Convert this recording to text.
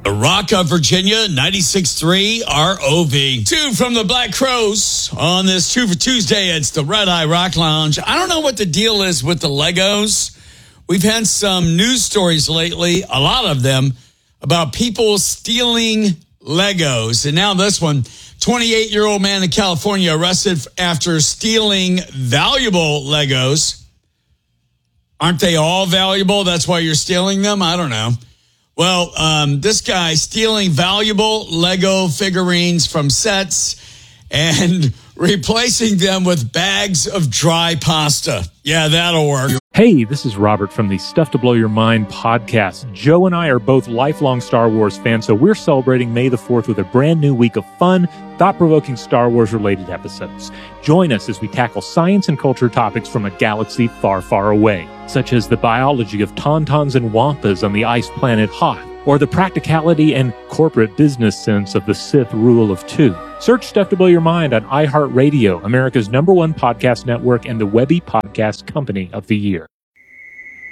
The Rock of Virginia, 96.3 ROV. 2 from the Black Crows on this 2 for Tuesday. It's the Red Eye Rock Lounge. I don't know what the deal is with the Legos. We've had some news stories lately, a lot of them, about people stealing Legos. And now this one, 28-year-old man in California arrested after stealing valuable Legos. Aren't they all valuable? That's why you're stealing them? I don't know. Well, this guy stealing valuable Lego figurines from sets and replacing them with bags of dry pasta. Yeah, that'll work. Hey, this is Robert from the Stuff to Blow Your Mind podcast. Joe and I are both lifelong Star Wars fans, so we're celebrating May the 4th with a brand new week of fun, thought-provoking Star Wars-related episodes. Join us as we tackle science and culture topics from a galaxy far, far away, such as the biology of tauntauns and wampas on the ice planet Hoth, or the practicality and corporate business sense of the Sith rule of 2. Search Stuff to Blow Your Mind on iHeartRadio, America's #1 podcast network and the Webby Podcast Company of the Year.